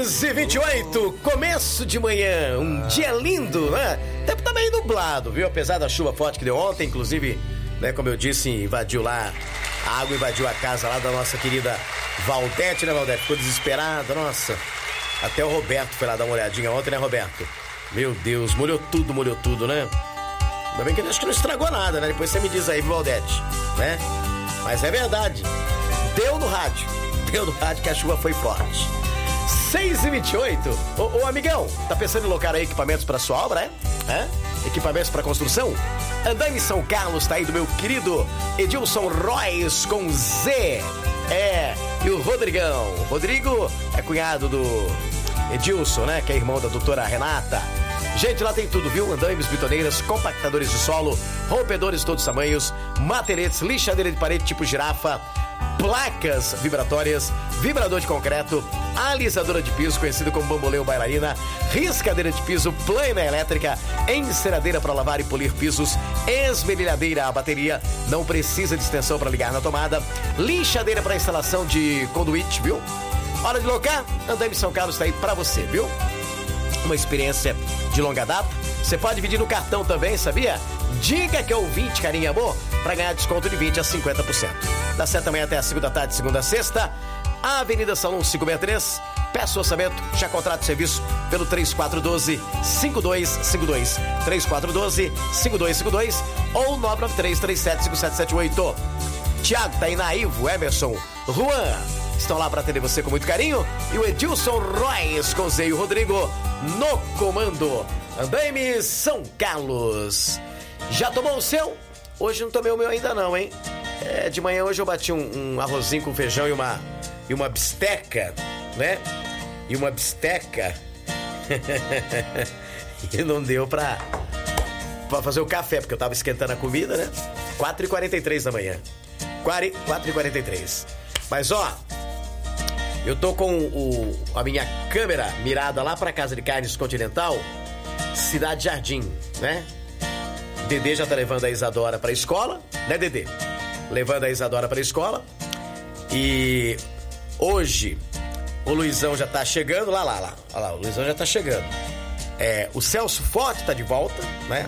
6h28, começo de manhã, um dia lindo, né? O tempo tá meio nublado, viu? Apesar da chuva forte que deu ontem, inclusive, né, como eu disse, invadiu lá, a água invadiu a casa lá da nossa querida Valdete, né, Valdete? Ficou desesperada, nossa. Até o Roberto foi lá dar uma olhadinha ontem, né, Roberto? Meu Deus, molhou tudo, né? Ainda bem que acho que não estragou nada, né? Depois você me diz aí, Valdete, né? Mas é verdade, deu no rádio que a chuva foi forte. 6h28. Ô, amigão, tá pensando em locar aí equipamentos pra sua obra, é? Equipamentos pra construção? Andaime São Carlos tá aí do meu querido Edilson Royce com Z. E o Rodrigão. O Rodrigo é cunhado do Edilson, né? Que é irmão da doutora Renata. Gente, lá tem tudo, viu? Andaimes, bitoneiras, compactadores de solo, rompedores de todos os tamanhos, mateletes, lixadeira de parede tipo girafa, placas vibratórias, vibrador de concreto, alisadora de piso, conhecido como bambolê bailarina, riscadeira de piso, plana elétrica, enceradeira para lavar e polir pisos, esmerilhadeira a bateria, não precisa de extensão para ligar na tomada, lixadeira para instalação de conduíte, viu? Hora de locar? Andaime São Carlos tá aí pra você, viu? Uma experiência de longa data. Você pode dividir no cartão também, sabia? Diga que é ouvinte, carinho e amor, pra ganhar desconto de 20% a 50%. Das 7 da manhã até as 5 da tarde, segunda a sexta. Avenida Salão 563. Peça o orçamento, já contrata o serviço pelo 3412-5252. 3412-5252 ou 993-375778. Tiago, tá aí na Ivo, Emerson, Juan, estão lá para atender você com muito carinho. E o Edilson Royce com Zé e o Rodrigo no comando. Andaime São Carlos. Já tomou o seu? Hoje não tomei o meu ainda não, hein? De manhã hoje eu bati um arrozinho com feijão e uma bisteca, né? E uma bisteca. E não deu pra fazer o café, porque eu tava esquentando a comida, né? 4h43 da manhã. 4h43. Mas ó, eu tô com a minha câmera mirada lá pra Casa de Carnes Continental, Cidade Jardim, né? Dedê já tá levando a Isadora pra escola, né, Dedê? Levando a Isadora pra escola. E hoje o Luizão já tá chegando, olha lá, o Luizão já tá chegando. O Celso Forte tá de volta, né?